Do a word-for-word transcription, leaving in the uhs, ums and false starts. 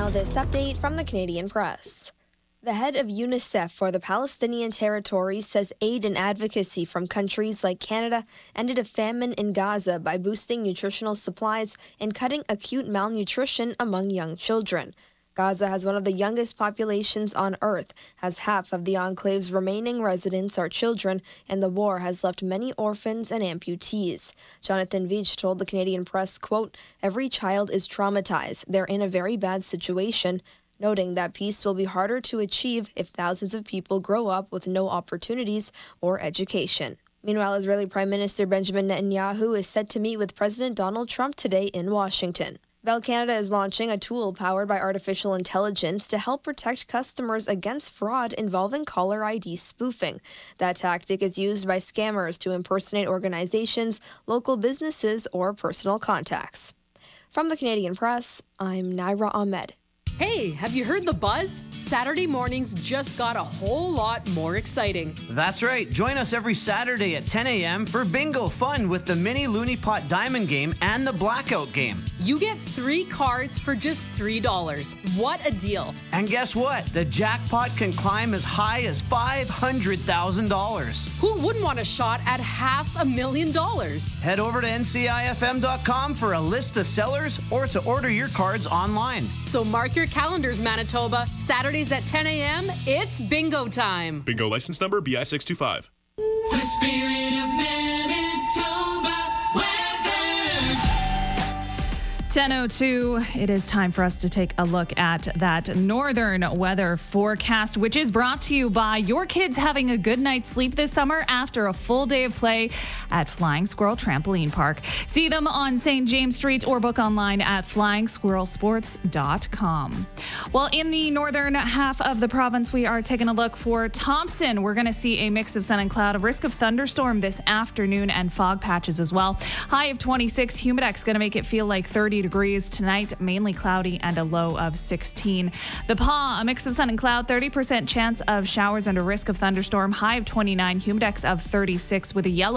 Now this update from the Canadian Press. The head of UNICEF for the Palestinian territories says aid and advocacy from countries like Canada ended a famine in Gaza by boosting nutritional supplies and cutting acute malnutrition among young children. Gaza has one of the youngest populations on Earth, as half of the enclave's remaining residents are children, and the war has left many orphans and amputees. Jonathan Veitch told the Canadian Press, quote, "Every child is traumatized. They're in a very bad situation," noting that peace will be harder to achieve if thousands of people grow up with no opportunities or education. Meanwhile, Israeli Prime Minister Benjamin Netanyahu is set to meet with President Donald Trump today in Washington. Bell Canada is launching a tool powered by artificial intelligence to help protect customers against fraud involving caller I D spoofing. That tactic is used by scammers to impersonate organizations, local businesses, or personal contacts. From the Canadian Press, I'm Naira Ahmed. Hey, have you heard the buzz? Saturday mornings just got a whole lot more exciting. That's right. Join us every Saturday at ten a.m. for bingo fun with the mini Looney Pot Diamond game and the Blackout game. You get three cards for just three dollars. What a deal. And guess what? The jackpot can climb as high as five hundred thousand dollars. Who wouldn't want a shot at half a million dollars? Head over to N C I F M dot com for a list of sellers or to order your cards online. So mark your calendars, Manitoba. Saturdays at ten a.m., it's bingo time. Bingo license number B I six two five. The spirit of Manitoba weather. ten oh two, it is time for us to take a look at that northern weather forecast, which is brought to you by your kids having a good night's sleep this summer after a full day of play at Flying Squirrel Trampoline Park. See them on Saint James Street or book online at flying squirrel sports dot com. Well, in the northern half of the province, we are taking a look for Thompson. We're going to see a mix of sun and cloud, a risk of thunderstorm this afternoon and fog patches as well. High of twenty-six, Humidex going to make it feel like thirty degrees tonight, mainly cloudy and a low of sixteen. The Paw, a mix of sun and cloud, thirty percent chance of showers and a risk of thunderstorm, high of twenty-nine, Humidex of thirty-six with a yellow